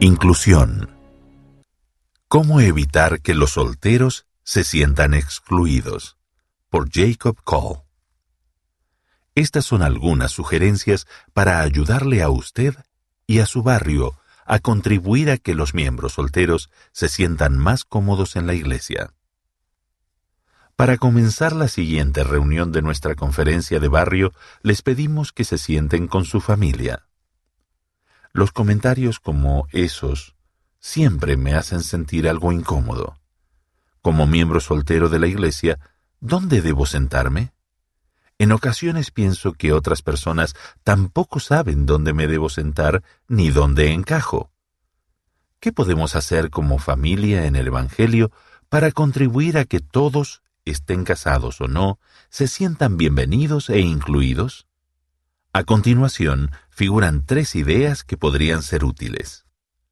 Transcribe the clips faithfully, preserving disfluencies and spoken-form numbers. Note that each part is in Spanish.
Inclusión. ¿Cómo evitar que los solteros se sientan excluidos? Por Jacob Cole. Estas son algunas sugerencias para ayudarle a usted y a su barrio a contribuir a que los miembros solteros se sientan más cómodos en la iglesia. Para comenzar la siguiente reunión de nuestra conferencia de barrio, les pedimos que se sienten con su familia. Los comentarios como esos siempre me hacen sentir algo incómodo. Como miembro soltero de la iglesia, ¿dónde debo sentarme? En ocasiones pienso que otras personas tampoco saben dónde me debo sentar ni dónde encajo. ¿Qué podemos hacer como familia en el Evangelio para contribuir a que todos, estén casados o no, se sientan bienvenidos e incluidos? A continuación, figuran tres ideas que podrían ser útiles.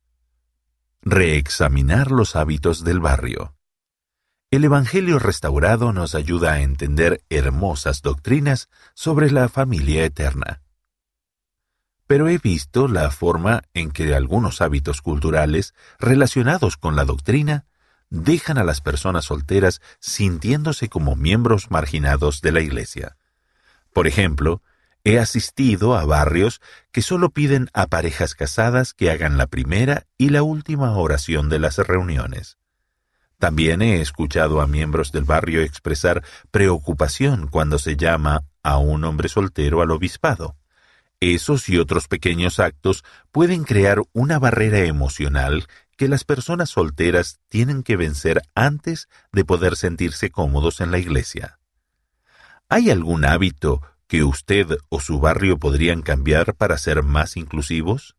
Reexaminar los hábitos del barrio. El Evangelio restaurado nos ayuda a entender hermosas doctrinas sobre la familia eterna. Pero he visto la forma en que algunos hábitos culturales relacionados con la doctrina dejan a las personas solteras sintiéndose como miembros marginados de la iglesia. Por ejemplo, he asistido a barrios que solo piden a parejas casadas que hagan la primera y la última oración de las reuniones. También he escuchado a miembros del barrio expresar preocupación cuando se llama a un hombre soltero al obispado. Esos y otros pequeños actos pueden crear una barrera emocional que las personas solteras tienen que vencer antes de poder sentirse cómodos en la iglesia. ¿Hay algún hábito que usted o su barrio podrían cambiar para ser más inclusivos?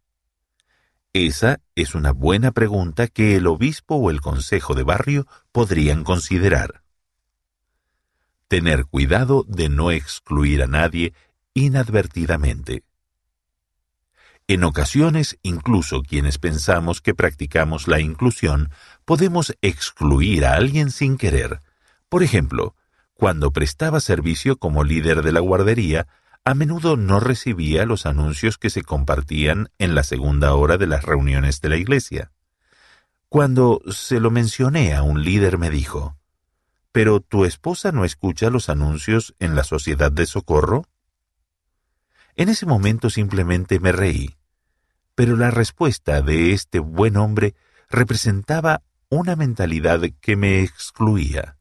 Esa es una buena pregunta que el obispo o el consejo de barrio podrían considerar. Tener cuidado de no excluir a nadie inadvertidamente. En ocasiones, incluso quienes pensamos que practicamos la inclusión, podemos excluir a alguien sin querer. Por ejemplo, cuando prestaba servicio como líder de la guardería, a menudo no recibía los anuncios que se compartían en la segunda hora de las reuniones de la iglesia. Cuando se lo mencioné a un líder me dijo, ¿pero tu esposa no escucha los anuncios en la Sociedad de Socorro? En ese momento simplemente me reí, pero la respuesta de este buen hombre representaba una mentalidad que me excluía.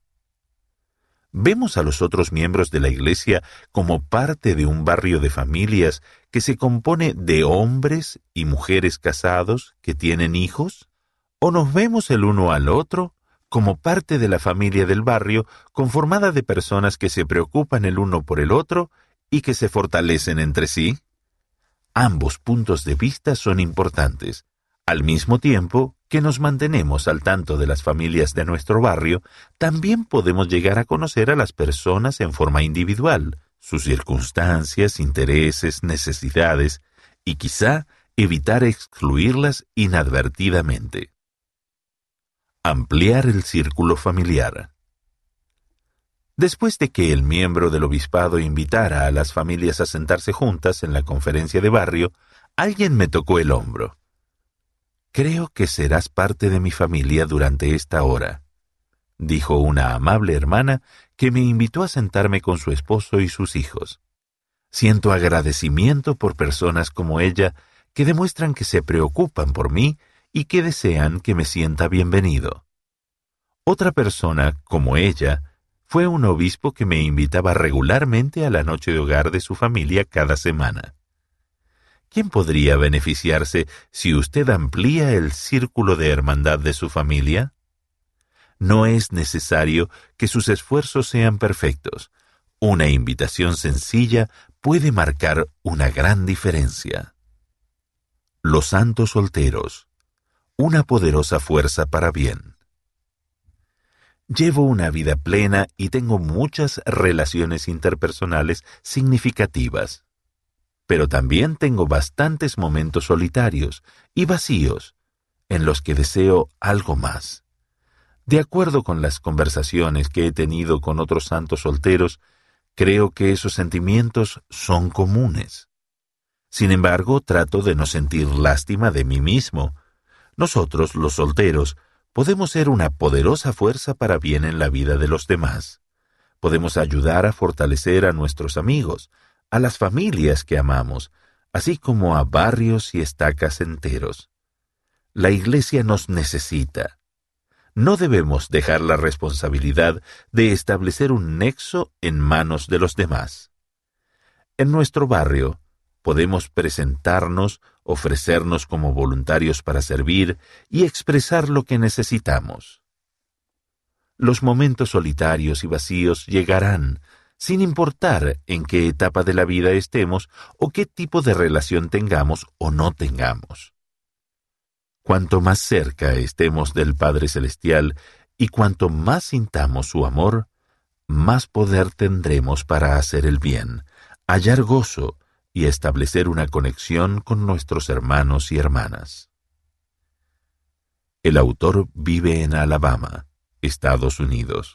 Vemos a los otros miembros de la iglesia como parte de un barrio de familias que se compone de hombres y mujeres casados que tienen hijos, ¿o nos vemos el uno al otro como parte de la familia del barrio conformada de personas que se preocupan el uno por el otro y que se fortalecen entre sí? Ambos puntos de vista son importantes, al mismo tiempo que nos mantenemos al tanto de las familias de nuestro barrio. También podemos llegar a conocer a las personas en forma individual, sus circunstancias, intereses, necesidades, y quizá evitar excluirlas inadvertidamente. Ampliar el círculo familiar. Después de que el miembro del obispado invitara a las familias a sentarse juntas en la conferencia de barrio, alguien me tocó el hombro. «Creo que serás parte de mi familia durante esta hora», dijo una amable hermana que me invitó a sentarme con su esposo y sus hijos. Siento agradecimiento por personas como ella que demuestran que se preocupan por mí y que desean que me sienta bienvenido. Otra persona, como ella, fue un obispo que me invitaba regularmente a la noche de hogar de su familia cada semana. ¿Quién podría beneficiarse si usted amplía el círculo de hermandad de su familia? No es necesario que sus esfuerzos sean perfectos. Una invitación sencilla puede marcar una gran diferencia. Los santos solteros. Una poderosa fuerza para bien. Llevo una vida plena y tengo muchas relaciones interpersonales significativas. Pero también tengo bastantes momentos solitarios y vacíos en los que deseo algo más. De acuerdo con las conversaciones que he tenido con otros santos solteros, creo que esos sentimientos son comunes. Sin embargo, trato de no sentir lástima de mí mismo. Nosotros, los solteros, podemos ser una poderosa fuerza para bien en la vida de los demás. Podemos ayudar a fortalecer a nuestros amigos, a las familias que amamos, así como a barrios y estacas enteros. La Iglesia nos necesita. No debemos dejar la responsabilidad de establecer un nexo en manos de los demás. En nuestro barrio, podemos presentarnos, ofrecernos como voluntarios para servir y expresar lo que necesitamos. Los momentos solitarios y vacíos llegarán, sin importar en qué etapa de la vida estemos o qué tipo de relación tengamos o no tengamos. Cuanto más cerca estemos del Padre Celestial y cuanto más sintamos su amor, más poder tendremos para hacer el bien, hallar gozo y establecer una conexión con nuestros hermanos y hermanas. El autor vive en Alabama, Estados Unidos.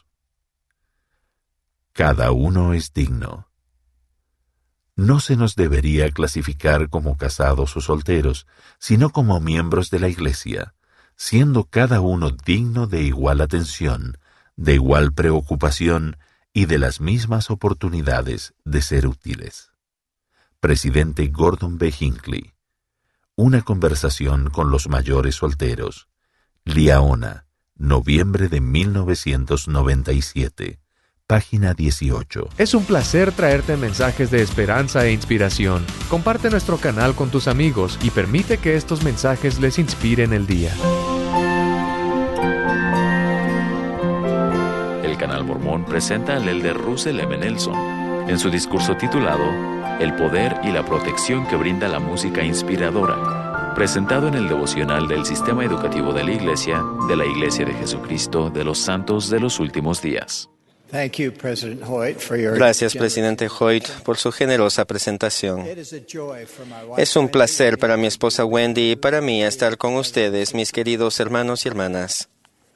Cada uno es digno. No se nos debería clasificar como casados o solteros, sino como miembros de la Iglesia, siendo cada uno digno de igual atención, de igual preocupación y de las mismas oportunidades de ser útiles. Presidente Gordon B. Hinckley. Una conversación con los mayores solteros. Liaona, noviembre de mil novecientos noventa y siete. Página dieciocho. Es un placer traerte mensajes de esperanza e inspiración. Comparte nuestro canal con tus amigos y permite que estos mensajes les inspiren el día. El Canal Mormón presenta al elder Russell M. Nelson en su discurso titulado El poder y la protección que brinda la música inspiradora, presentado en el devocional del Sistema Educativo de la Iglesia, de la Iglesia de Jesucristo de los Santos de los Últimos Días. Gracias, Presidente Hoyt, por su generosa presentación. Es un placer para mi esposa Wendy y para mí estar con ustedes, mis queridos hermanos y hermanas.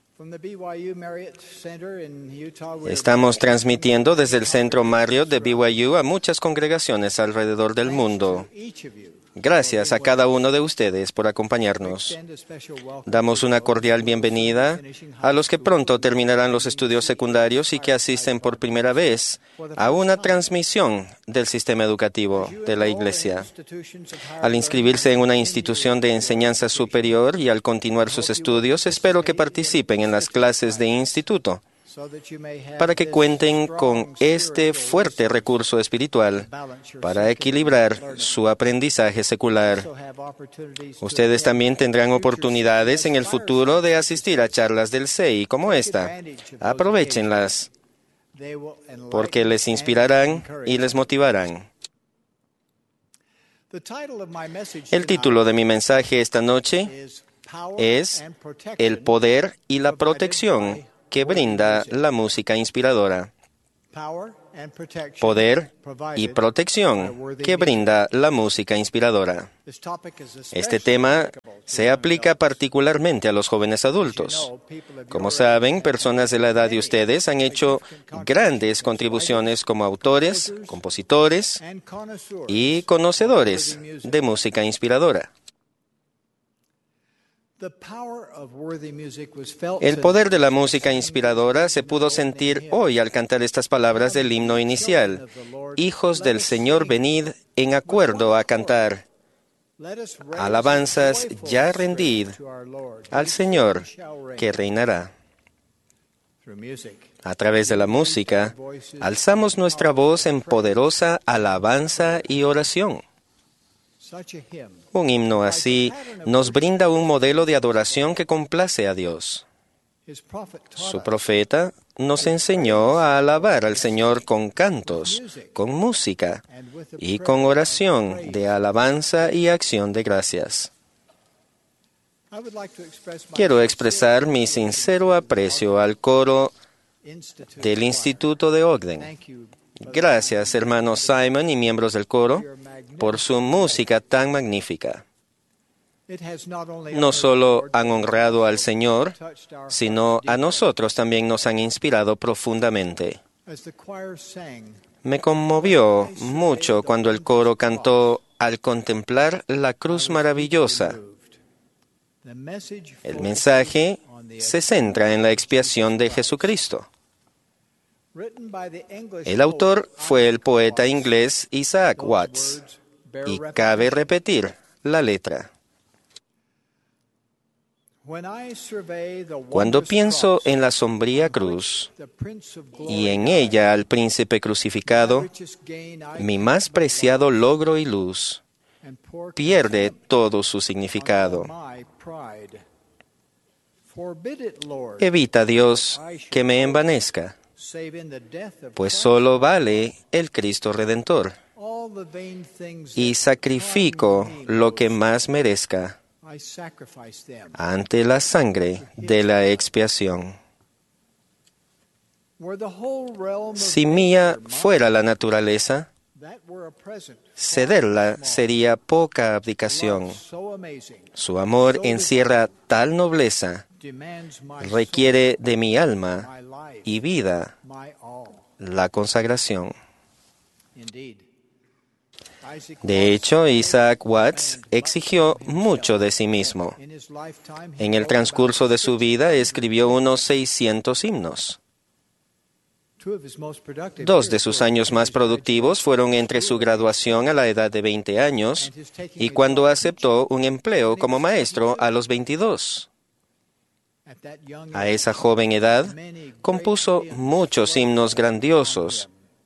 Estamos transmitiendo desde el Centro Marriott de B Y U a muchas congregaciones alrededor del mundo. Gracias a cada uno de ustedes por acompañarnos. Damos una cordial bienvenida a los que pronto terminarán los estudios secundarios y que asisten por primera vez a una transmisión del sistema educativo de la Iglesia. Al inscribirse en una institución de enseñanza superior y al continuar sus estudios, espero que participen en las clases de instituto, para que cuenten con este fuerte recurso espiritual para equilibrar su aprendizaje secular. Ustedes también tendrán oportunidades en el futuro de asistir a charlas del S E I como esta. Aprovéchenlas, porque les inspirarán y les motivarán. El título de mi mensaje esta noche es El poder y la protección que brinda la música inspiradora. Poder y protección que brinda la música inspiradora. Este tema se aplica particularmente a los jóvenes adultos. Como saben, personas de la edad de ustedes han hecho grandes contribuciones como autores, compositores y conocedores de música inspiradora. El poder de la música inspiradora se pudo sentir hoy al cantar estas palabras del himno inicial. Hijos del Señor, venid en acuerdo a cantar. Alabanzas ya rendid al Señor que reinará. A través de la música, alzamos nuestra voz en poderosa alabanza y oración. Un himno así nos brinda un modelo de adoración que complace a Dios. Su profeta nos enseñó a alabar al Señor con cantos, con música y con oración de alabanza y acción de gracias. Quiero expresar mi sincero aprecio al coro del Instituto de Ogden. Gracias, hermanos Simon y miembros del coro, por su música tan magnífica. No solo han honrado al Señor, sino a nosotros también nos han inspirado profundamente. Me conmovió mucho cuando el coro cantó al contemplar la cruz maravillosa. El mensaje se centra en la expiación de Jesucristo. El autor fue el poeta inglés Isaac Watts, y cabe repetir la letra. Cuando pienso en la sombría cruz y en ella al príncipe crucificado, mi más preciado logro y luz pierde todo su significado. Evita, Dios, que me envanezca, pues solo vale el Cristo Redentor, y sacrifico lo que más merezca ante la sangre de la expiación. Si mía fuera la naturaleza, cederla sería poca abdicación. Su amor encierra tal nobleza, requiere de mi alma y vida la consagración. De hecho, Isaac Watts exigió mucho de sí mismo. En el transcurso de su vida escribió unos seiscientos himnos. Dos de sus años más productivos fueron entre su graduación a la edad de veinte años y cuando aceptó un empleo como maestro a los veintidós. A esa joven edad, compuso muchos himnos grandiosos.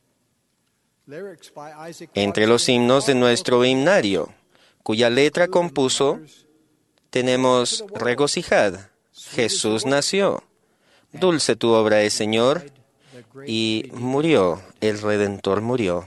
Entre los himnos de nuestro himnario, cuya letra compuso, tenemos Regocijad, Jesús nació, dulce tu obra es, Señor, y murió, el Redentor murió.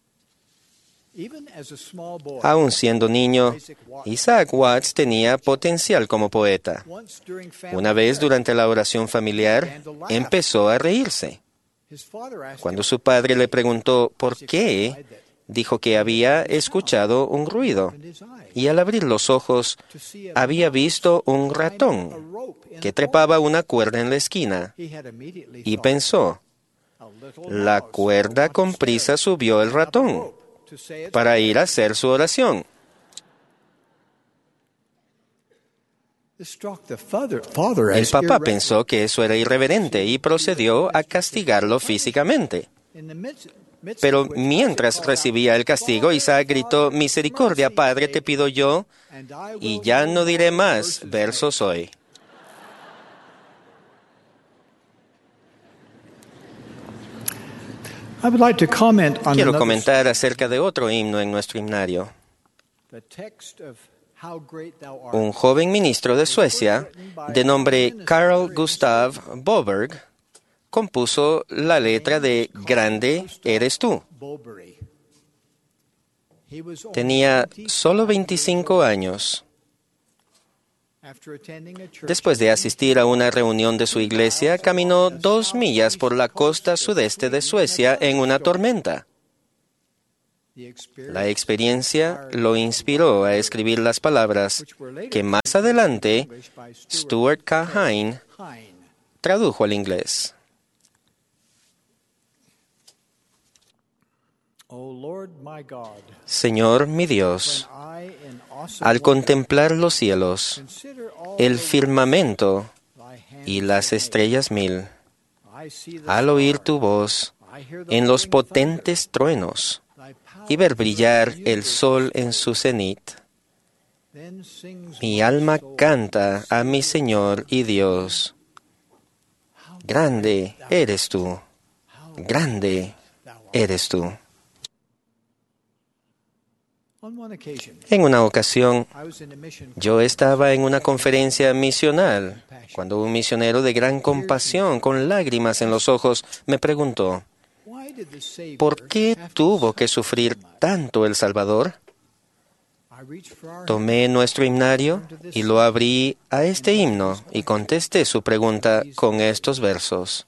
Aún siendo niño, Isaac Watts tenía potencial como poeta. Una vez durante la oración familiar, empezó a reírse. Cuando su padre le preguntó por qué, dijo que había escuchado un ruido y al abrir los ojos había visto un ratón que trepaba una cuerda en la esquina y pensó, la cuerda con prisa subió el ratón para ir a hacer su oración. El papá pensó que eso era irreverente y procedió a castigarlo físicamente. Pero mientras recibía el castigo, Isaac gritó, misericordia, Padre, te pido yo, y ya no diré más versos hoy. Quiero comentar acerca de otro himno en nuestro himnario. Un joven ministro de Suecia, de nombre Carl Gustav Boberg, compuso la letra de Grande eres tú. Tenía solo veinticinco años. Después de asistir a una reunión de su iglesia, caminó dos millas por la costa sudeste de Suecia en una tormenta. La experiencia lo inspiró a escribir las palabras que más adelante Stuart K. Hine tradujo al inglés. Señor mi Dios, al contemplar los cielos, el firmamento y las estrellas mil, al oír tu voz en los potentes truenos y ver brillar el sol en su cenit, mi alma canta a mi Señor y Dios. Grande eres tú, grande eres tú. En una ocasión, yo estaba en una conferencia misional, cuando un misionero de gran compasión, con lágrimas en los ojos, me preguntó, ¿por qué tuvo que sufrir tanto el Salvador? Tomé nuestro himnario y lo abrí a este himno y contesté su pregunta con estos versos.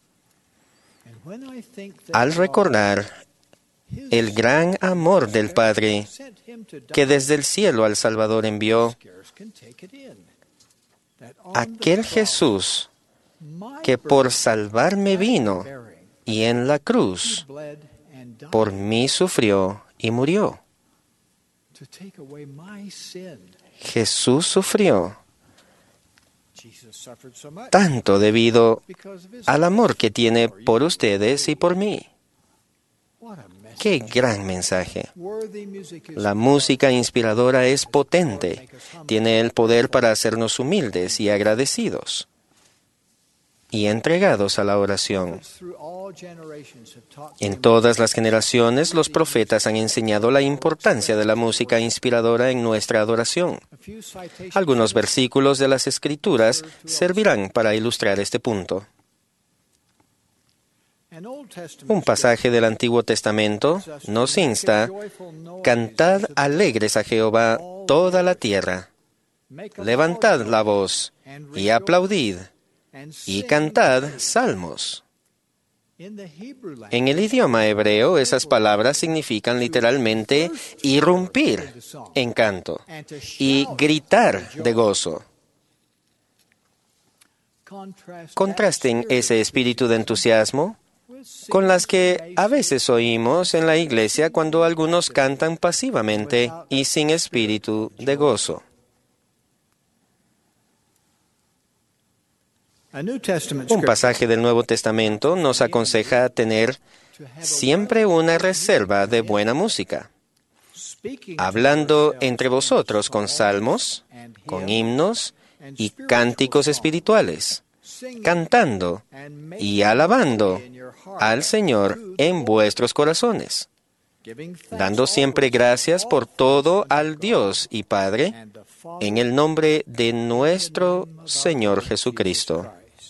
Al recordar el gran amor del Padre que desde el cielo al Salvador envió, aquel Jesús que por salvarme vino y en la cruz por mí sufrió y murió. Jesús sufrió tanto debido al amor que tiene por ustedes y por mí. ¡Qué gran mensaje! La música inspiradora es potente, tiene el poder para hacernos humildes y agradecidos y entregados a la oración. En todas las generaciones, los profetas han enseñado la importancia de la música inspiradora en nuestra adoración. Algunos versículos de las Escrituras servirán para ilustrar este punto. Un pasaje del Antiguo Testamento nos insta: «Cantad alegres a Jehová toda la tierra, levantad la voz y aplaudid, y cantad salmos». En el idioma hebreo, esas palabras significan literalmente irrumpir en canto y gritar de gozo. Contrasten ese espíritu de entusiasmo con las que a veces oímos en la iglesia cuando algunos cantan pasivamente y sin espíritu de gozo. Un pasaje del Nuevo Testamento nos aconseja tener siempre una reserva de buena música, hablando entre vosotros con salmos, con himnos y cánticos espirituales, cantando y alabando al Señor en vuestros corazones, dando siempre gracias por todo al Dios y Padre, en el nombre de nuestro Señor Jesucristo.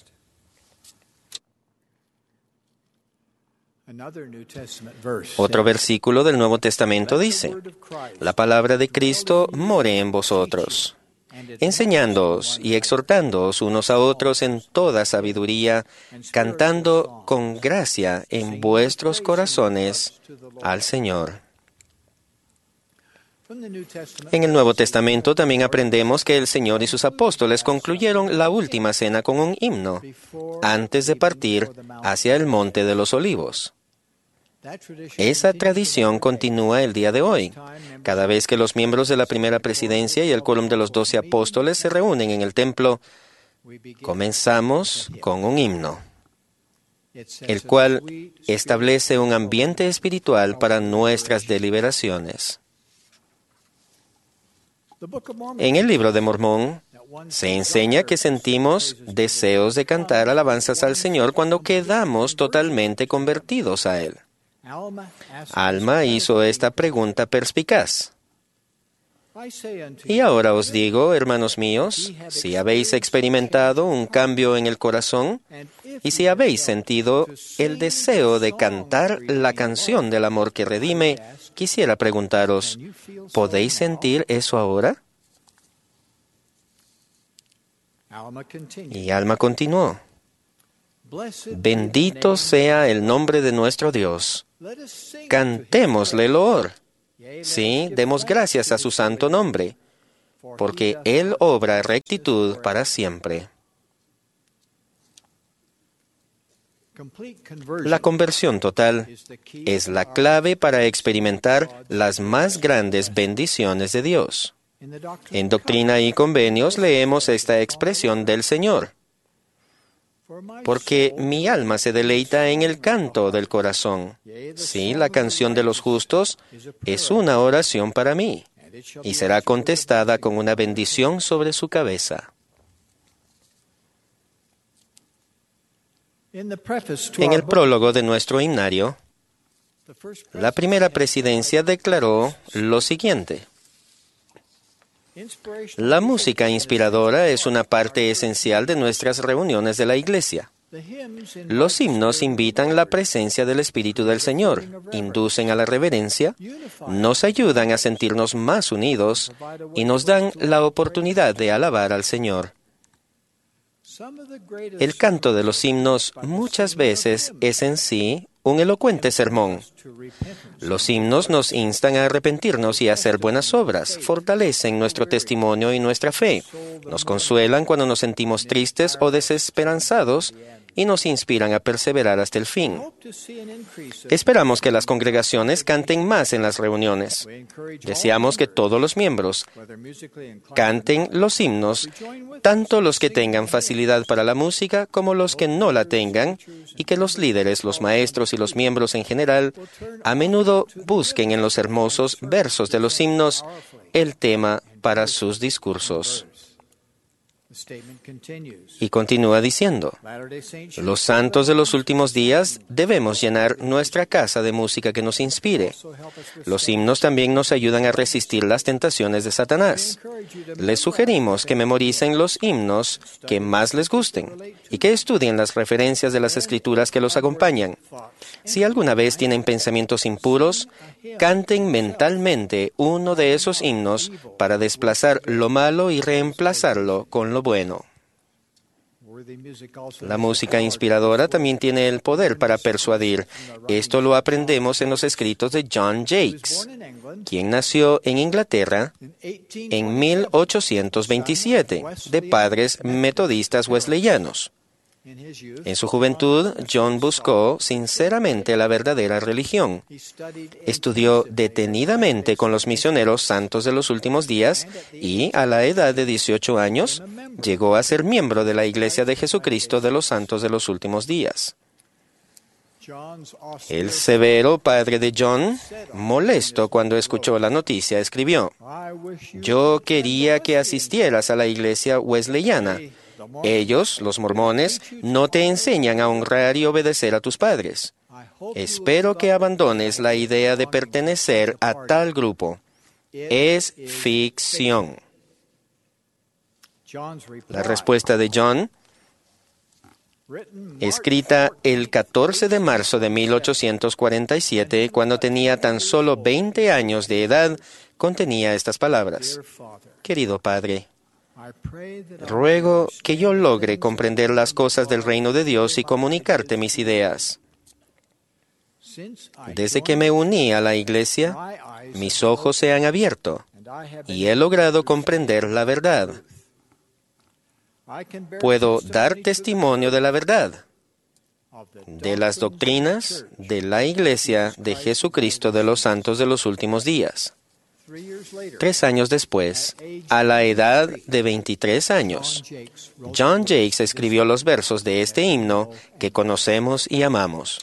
Otro versículo del Nuevo Testamento dice: «La palabra de Cristo more en vosotros, enseñándoos y exhortándoos unos a otros en toda sabiduría, cantando con gracia en vuestros corazones al Señor». En el Nuevo Testamento también aprendemos que el Señor y sus apóstoles concluyeron la última cena con un himno antes de partir hacia el Monte de los Olivos. Esa tradición continúa el día de hoy, cada vez que los miembros de la primera presidencia y el quórum de los doce apóstoles se reúnen en el templo. Comenzamos con un himno, el cual establece un ambiente espiritual para nuestras deliberaciones. En el libro de Mormón se enseña que sentimos deseos de cantar alabanzas al Señor cuando quedamos totalmente convertidos a Él. Alma hizo esta pregunta perspicaz: «Y ahora os digo, hermanos míos, si habéis experimentado un cambio en el corazón y si habéis sentido el deseo de cantar la canción del amor que redime, quisiera preguntaros, ¿podéis sentir eso ahora?». Y Alma continuó: «Bendito sea el nombre de nuestro Dios. Cantémosle loor. Sí, demos gracias a su santo nombre, porque Él obra rectitud para siempre». La conversión total es la clave para experimentar las más grandes bendiciones de Dios. En Doctrina y Convenios leemos esta expresión del Señor: «Porque mi alma se deleita en el canto del corazón. Sí, la canción de los justos es una oración para mí, y será contestada con una bendición sobre su cabeza». En el prólogo de nuestro himnario, la primera presidencia declaró lo siguiente: «La música inspiradora es una parte esencial de nuestras reuniones de la Iglesia. Los himnos invitan la presencia del Espíritu del Señor, inducen a la reverencia, nos ayudan a sentirnos más unidos y nos dan la oportunidad de alabar al Señor. El canto de los himnos muchas veces es en sí un elocuente sermón. Los himnos nos instan a arrepentirnos y a hacer buenas obras, fortalecen nuestro testimonio y nuestra fe, nos consuelan cuando nos sentimos tristes o desesperanzados y nos inspiran a perseverar hasta el fin. Esperamos que las congregaciones canten más en las reuniones. Deseamos que todos los miembros canten los himnos, tanto los que tengan facilidad para la música como los que no la tengan, y que los líderes, los maestros y los miembros en general a menudo busquen en los hermosos versos de los himnos el tema para sus discursos. Y continúa diciendo, los santos de los últimos días debemos llenar nuestra casa de música que nos inspire. Los himnos también nos ayudan a resistir las tentaciones de Satanás. Les sugerimos que memoricen los himnos que más les gusten y que estudien las referencias de las escrituras que los acompañan. Si alguna vez tienen pensamientos impuros, canten mentalmente uno de esos himnos para desplazar lo malo y reemplazarlo con lo bueno. La música inspiradora también tiene el poder para persuadir. Esto lo aprendemos en los escritos de John Jakes, quien nació en Inglaterra en mil ochocientos veintisiete, de padres metodistas wesleyanos. En su juventud, John buscó sinceramente la verdadera religión. Estudió detenidamente con los misioneros santos de los últimos días y, a la edad de dieciocho años, llegó a ser miembro de la Iglesia de Jesucristo de los Santos de los Últimos Días. El severo padre de John, molesto cuando escuchó la noticia, escribió: «Yo quería que asistieras a la iglesia wesleyana. Ellos, los mormones, no te enseñan a honrar y obedecer a tus padres. Espero que abandones la idea de pertenecer a tal grupo. Es ficción». La respuesta de John, escrita el catorce de marzo de mil ochocientos cuarenta y siete, cuando tenía tan solo veinte años de edad, contenía estas palabras: «Querido Padre, ruego que yo logre comprender las cosas del reino de Dios y comunicarte mis ideas. Desde que me uní a la iglesia, mis ojos se han abierto y he logrado comprender la verdad. Puedo dar testimonio de la verdad, de las doctrinas de la Iglesia de Jesucristo de los Santos de los Últimos Días». Tres años después, a la edad de veintitrés años, John Jakes escribió los versos de este himno que conocemos y amamos.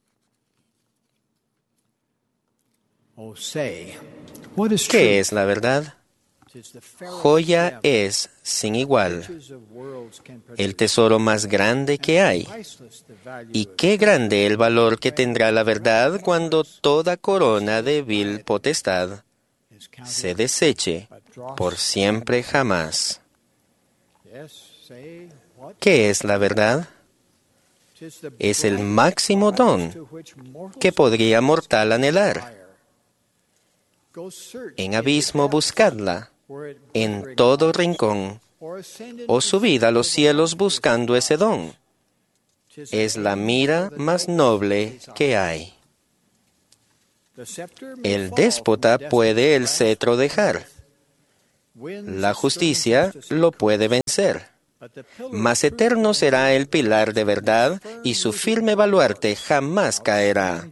¿Qué es la verdad? Joya es sin igual, el tesoro más grande que hay. Y qué grande el valor que tendrá la verdad cuando toda corona de vil potestad se deseche por siempre jamás. ¿Qué es la verdad? Es el máximo don que podría mortal anhelar. En abismo buscadla, en todo rincón, o subid a los cielos buscando ese don. Es la mira más noble que hay. El déspota puede el cetro dejar. La justicia lo puede vencer. Mas eterno será el pilar de verdad y su firme baluarte jamás caerá.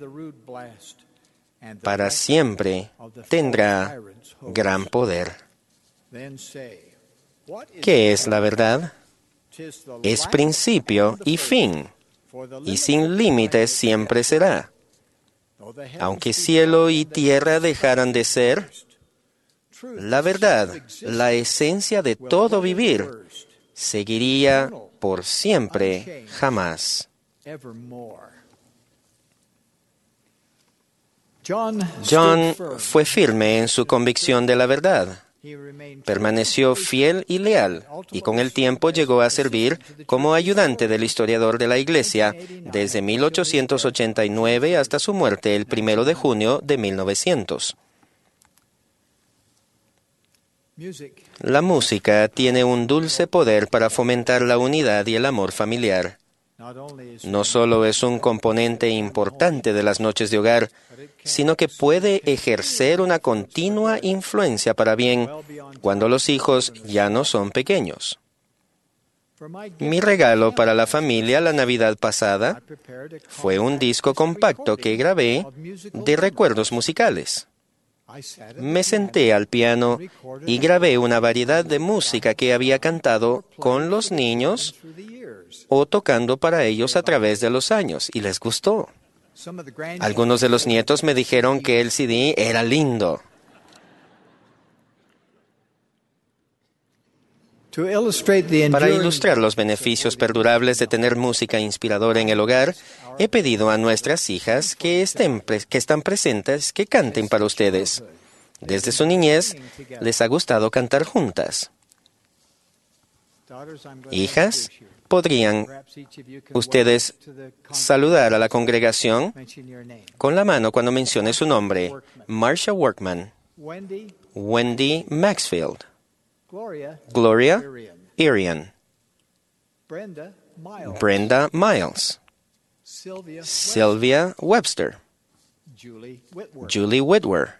Para siempre tendrá gran poder. ¿Qué es la verdad? Es principio y fin, y sin límites siempre será. Aunque cielo y tierra dejaran de ser, la verdad, la esencia de todo vivir, seguiría por siempre jamás. John fue firme en su convicción de la verdad. Permaneció fiel y leal, y con el tiempo llegó a servir como ayudante del historiador de la Iglesia desde mil ochocientos ochenta y nueve hasta su muerte el primero de junio de mil novecientos. La música tiene un dulce poder para fomentar la unidad y el amor familiar. No solo es un componente importante de las noches de hogar, sino que puede ejercer una continua influencia para bien cuando los hijos ya no son pequeños. Mi regalo para la familia la Navidad pasada fue un disco compacto que grabé de recuerdos musicales. Me senté al piano y grabé una variedad de música que había cantado con los niños o tocando para ellos a través de los años, y les gustó. Algunos de los nietos me dijeron que el C D era lindo. Para ilustrar los beneficios perdurables de tener música inspiradora en el hogar, he pedido a nuestras hijas que estén pre- que están presentes que canten para ustedes. Desde su niñez, les ha gustado cantar juntas. Hijas, ¿podrían ustedes saludar a la congregación con la mano cuando mencione su nombre? Marcia Workman, Wendy Maxfield, Gloria Irian, Brenda Miles, Sylvia Webster, Julie Whitwer,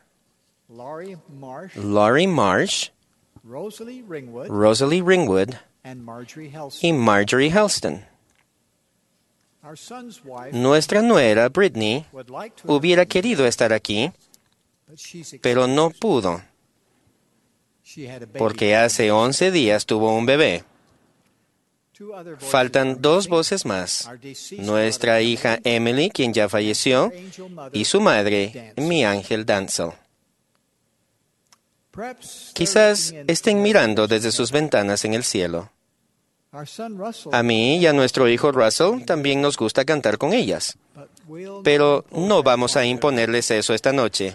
Laurie Marsh, Rosalie Ringwood y Marjorie Helston. Nuestra nuera, Brittany, hubiera querido estar aquí, pero no pudo, porque hace once días tuvo un bebé. Faltan dos voces más, nuestra hija Emily, quien ya falleció, y su madre, mi ángel Dancel. Quizás estén mirando desde sus ventanas en el cielo. A mí y a nuestro hijo Russell también nos gusta cantar con ellas, pero no vamos a imponerles eso esta noche.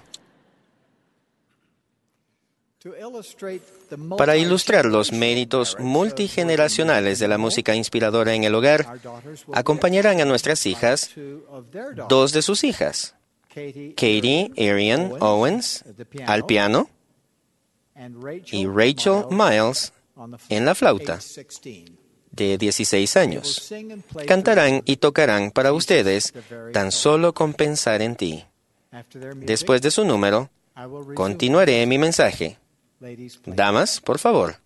Para ilustrar los méritos multigeneracionales de la música inspiradora en el hogar, acompañarán a nuestras hijas dos de sus hijas, Katie Arian Owens al piano y Rachel Miles en la flauta, de dieciséis años. Cantarán y tocarán para ustedes tan solo con pensar en ti. Después de su número, continuaré mi mensaje. Damas, por favor.